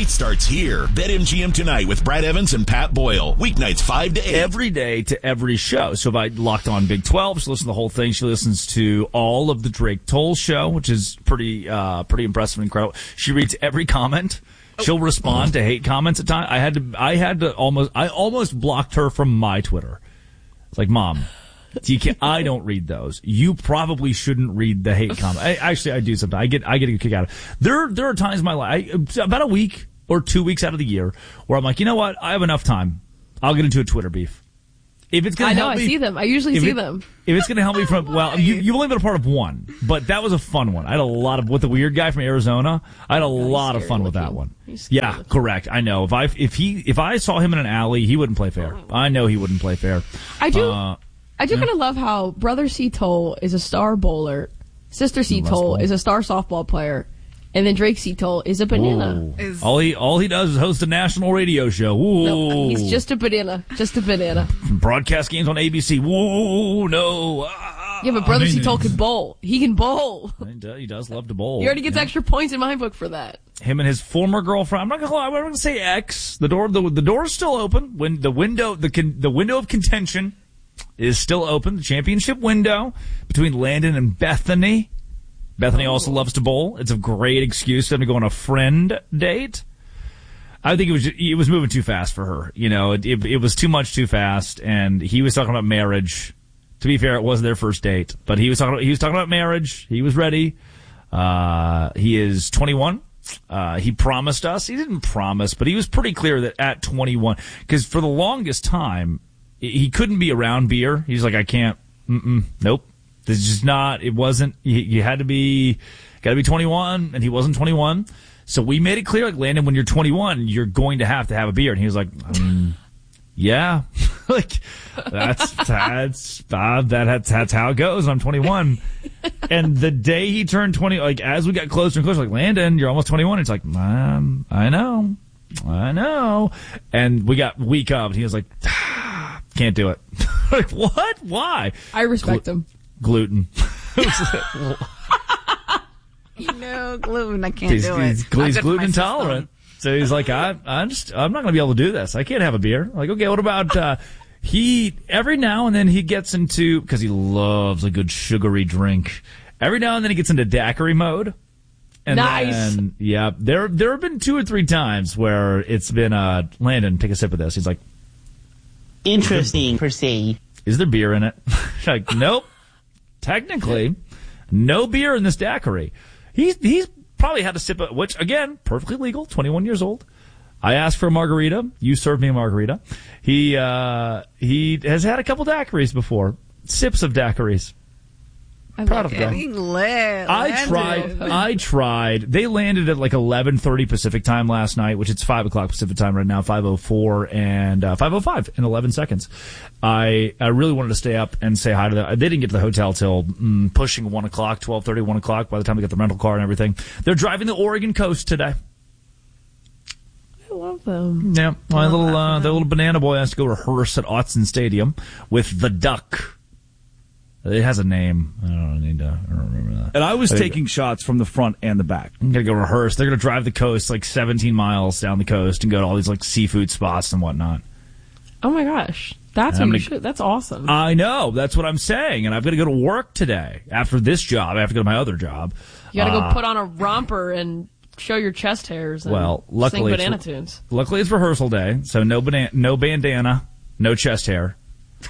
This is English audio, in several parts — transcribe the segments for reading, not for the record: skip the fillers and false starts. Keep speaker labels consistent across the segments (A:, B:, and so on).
A: night starts here. BetMGM tonight with Brad Evans and Pat Boyle. Weeknights 5 to 8.
B: Every day to every show. So if I locked on Big 12, she listens to the whole thing. She listens to all of the Drake Toll show, which is pretty impressive and incredible. She reads every comment. She'll respond to hate comments at times. I almost blocked her from my Twitter. It's like, Mom, I don't read those. You probably shouldn't read the hate comment. I do sometimes. I get a kick out of it. There are times in my life, about a week or 2 weeks out of the year, where I'm like, you know what? I have enough time. I'll get into a Twitter beef. If it's going to help me,
C: I see them. I usually see them.
B: If it's going to help me from, well, you've only been a part of one, but that was a fun one. I had a lot of, with the weird guy from Arizona, I had a lot of fun with that one. Yeah, correct. I know. If I saw him in an alley, he wouldn't play fair. I know he wouldn't play fair.
C: I do kind of love how Brother C. Toll is a star bowler, Sister C. Toll is a star softball player, and then Drake C. Toll is a banana.
B: All he does is host a national radio show. Whoa.
C: No, he's just a banana. Just a banana.
B: Broadcast games on ABC. Whoa, no.
C: Yeah, but Brother C. Toll can bowl. He can bowl.
B: He does love to bowl.
C: He already gets extra points in my book for that.
B: Him and his former girlfriend. I'm not going to say ex. The door is still open. When the window of contention is still open. The championship window between Landon and Bethany. Bethany also loves to bowl. It's a great excuse for them to go on a friend date. I think it was moving too fast for her. You know, it was too much too fast, and he was talking about marriage. To be fair, it wasn't their first date, but he was talking about marriage. He was ready. He is 21. He promised us. He didn't promise, but he was pretty clear that at 21, because for the longest time, he couldn't be around beer. He's like, I can't. Nope. This is just not, it wasn't, you had to be, gotta be 21, and he wasn't 21. So we made it clear, like, Landon, when you're 21, you're going to have a beer. And he was like, yeah. Like, that's how it goes. I'm 21. And the day he turned 20, like, as we got closer and closer, like, Landon, you're almost 21. It's like, I know. And we got week up, and he was like, can't do it. Like, what? Why?
C: I respect him.
B: Gluten.
D: Gluten. I can't do it.
B: He's gluten intolerant. So he's like, I'm not going to be able to do this. I can't have a beer. Like, okay, what about, every now and then he gets into, because he loves a good sugary drink. Every now and then he gets into daiquiri mode. And
C: nice.
B: Then, yeah, there have been 2 or 3 times where it's been, Landon, take a sip of this. He's like,
E: interesting per se.
B: Is there beer in it? Like, nope. Technically, no beer in this daiquiri. He's probably had a sip of, which, again, perfectly legal, 21 years old. I asked for a margarita. You served me a margarita. He has had a couple daiquiris before. Sips of daiquiris. Proud of them. I tried. They landed at like 11:30 Pacific time last night, which it's 5 o'clock Pacific time right now, 5:04 and 5:05 in 11 seconds. I really wanted to stay up and say hi to them. They didn't get to the hotel till pushing 1 o'clock, 12:30, 1 o'clock by the time they got the rental car and everything. They're driving the Oregon coast today.
C: I love them.
B: Yeah, my little banana boy has to go rehearse at Autzen Stadium with the Duck. It has a name. I don't remember that.
F: And I was taking shots from the front and the back.
B: I'm going to go rehearse. They're going to drive the coast like 17 miles down the coast and go to all these like seafood spots and whatnot.
C: Oh my gosh. That's what you should. That's awesome.
B: I know. That's what I'm saying. And I've got to go to work today. After this job, I have to go to my other job.
C: You got to go put on a romper and show your chest hairs and sing banana tunes.
B: Luckily it's rehearsal day, so no bandana, no chest hair.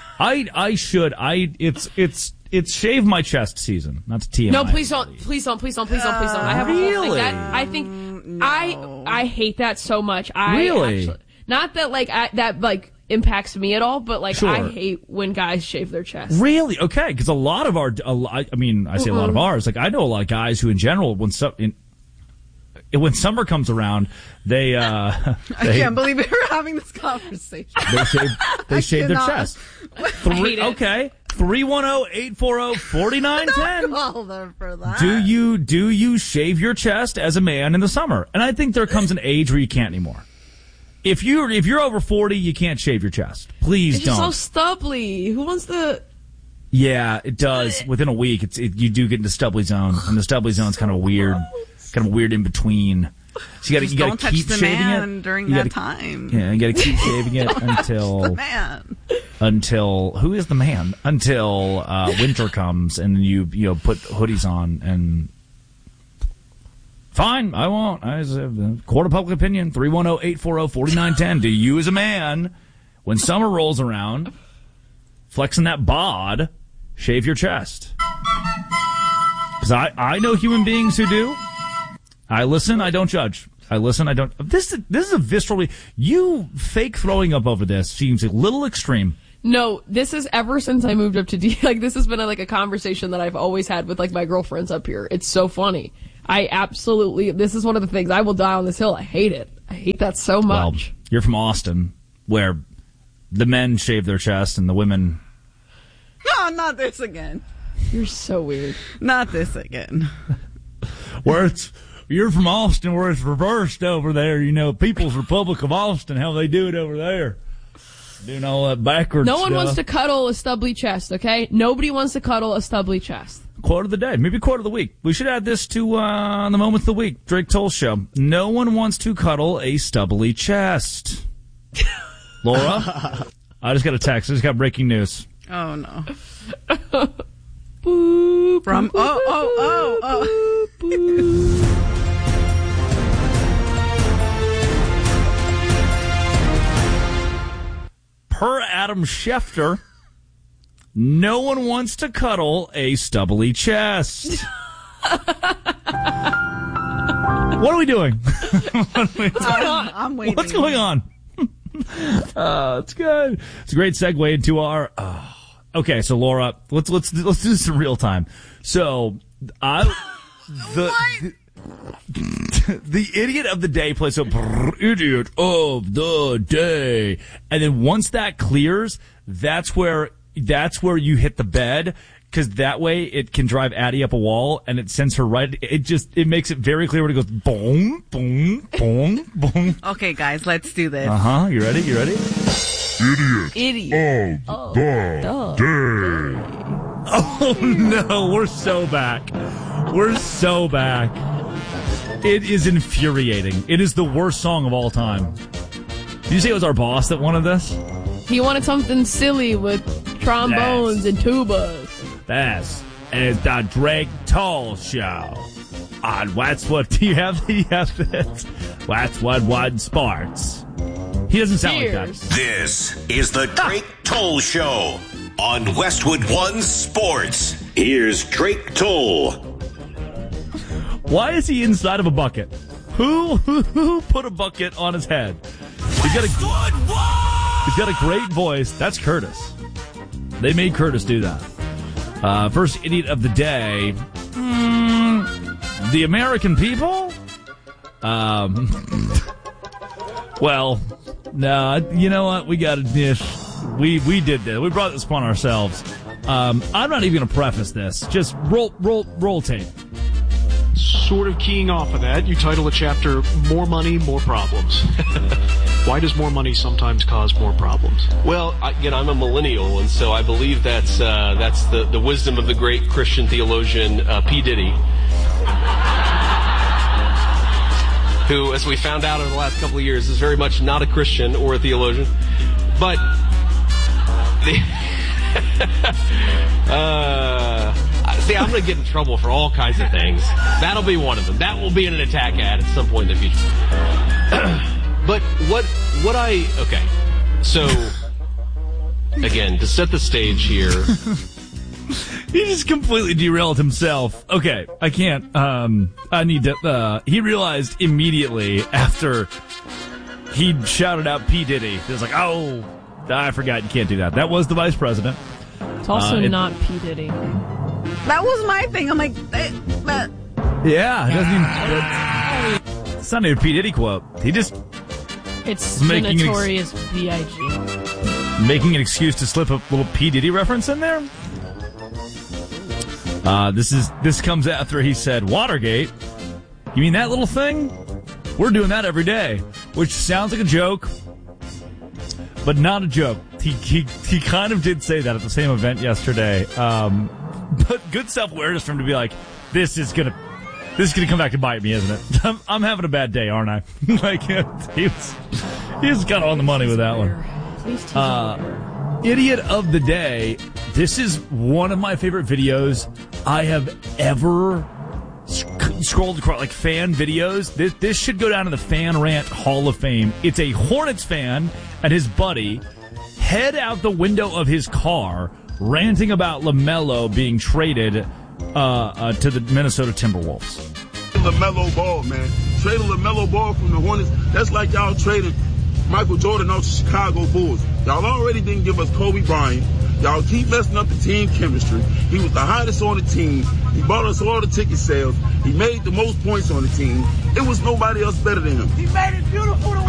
B: It's shave my chest season. Not to TMI.
C: No, please don't. I have
B: really?
C: A whole thing I hate that so much.
B: Really?
C: Not that that impacts me at all, but
B: Sure.
C: I hate when guys shave their chest.
B: Really? Okay, because I say a lot of ours. Like, I know a lot of guys who in general, when summer comes around, they
D: I can't believe we're having this conversation.
B: They shave their chest. 310-840-4910.
D: Call them for that.
B: Do you shave your chest as a man in the summer? And I think there comes an age where you can't anymore. If you're over 40, you can't shave your chest. Please don't.
C: It's just so stubbly. Who wants the?
B: Yeah, it does. Within a week, you do get into stubbly zone, and the stubbly zone's kind of weird in between. So you gotta
D: don't touch
B: keep
D: the
B: shaving
D: man
B: it
D: during that time.
B: Yeah, you gotta keep shaving it
D: The man.
B: until who is the man? Until winter comes and you put hoodies on and. Fine, I won't. Court of public opinion, 310-840-4910. Do you as a man, when summer rolls around, flexing that bod, shave your chest? Because I know human beings who do. I listen, I don't judge. I listen, I don't. This is a viscerally. You fake throwing up over this seems a little extreme.
C: No, this is ever since I moved up to D. Like, this has been a conversation that I've always had with my girlfriends up here. It's so funny. This is one of the things, I will die on this hill. I hate it. I hate that so much.
B: Well, you're from Austin, where the men shave their chest and the women.
D: No, not this again.
C: You're so weird.
D: Not this again.
B: You're from Austin, where it's reversed over there. People's Republic of Austin, how they do it over there. Doing all that backwards
C: No one
B: stuff.
C: wants to cuddle a stubbly chest, okay? Nobody wants to cuddle a stubbly chest.
B: Quote of the day, maybe quote of the week. We should add this to the Moments of the Week. Drake Toll Show. No one wants to cuddle a stubbly chest. Laura, I just got a text. I just got breaking news.
D: Oh, no.
C: Boop,
D: From,
C: boop, boop.
B: Per Adam Schefter, no one wants to cuddle a stubbly chest. What are we doing? What's going on?
D: I'm waiting.
B: What's going on? It's good. It's a great segue into our. Okay, so Laura, let's do this in real time. So the idiot of the day plays idiot of the day, and then once that clears, that's where you hit the bed. Because that way it can drive Addie up a wall and it sends her right. It makes it very clear when it goes boom, boom, boom, boom.
D: Okay, guys, let's do this.
B: You ready?
C: Idiot.
B: Of the day. Oh no, we're so back. It is infuriating. It is the worst song of all time. Did you say it was our boss that wanted this?
C: He wanted something silly with trombones and tubas.
B: This is the Drake Toll Show on Westwood. Do you have this? Westwood One Sports. He doesn't sound like that.
G: This is the Drake Toll Show on Westwood One Sports. Here's Drake Toll.
B: Why is he inside of a bucket? Who put a bucket on his head? He's got a great voice. That's Curtis. They made Curtis do that. First idiot of the day. The American people? Well, no, you know what? We got a dish. We did this. We brought this upon ourselves. I'm not even going to preface this. Just roll tape.
H: Sort of keying off of that, you title a chapter, More Money, More Problems. Why does more money sometimes cause more problems?
I: Well, I'm a millennial, and so I believe that's the wisdom of the great Christian theologian P. Diddy, who, as we found out over the last couple of years, is very much not a Christian or a theologian. But see, I'm going to get in trouble for all kinds of things. That'll be one of them. That will be an attack ad at some point in the future. But okay. So, again, to set the stage here.
B: He just completely derailed himself. Okay, I can't. I need to. He realized immediately after he shouted out P. Diddy. He was like, oh, I forgot you can't do that. That was the vice president.
C: It's also not P. Diddy.
D: That was my thing. I'm like,
B: yeah, it doesn't even. It's not even a P. Diddy quote. He just.
C: It's the notorious B.I.G.
B: Making an excuse to slip a little P. Diddy reference in there? This comes after he said, Watergate? You mean that little thing? We're doing that every day. Which sounds like a joke, but not a joke. He kind of did say that at the same event yesterday. But good self-awareness for him to be like, this is gonna This is going to come back to bite me, isn't it? I'm having a bad day, aren't I? Like, he was kind of on the money with that one. Idiot of the day. This is one of my favorite videos I have ever scrolled across, like fan videos. This should go down to the Fan Rant Hall of Fame. It's a Hornets fan and his buddy head out the window of his car ranting about LaMelo being traded to the Minnesota Timberwolves.
J: LaMelo Ball, man. Trading LaMelo Ball from the Hornets, that's like y'all trading Michael Jordan out to Chicago Bulls. Y'all already didn't give us Kobe Bryant. Y'all keep messing up the team chemistry. He was the hottest on the team. He bought us all the ticket sales. He made the most points on the team. It was nobody else better than him.
K: He made it beautiful to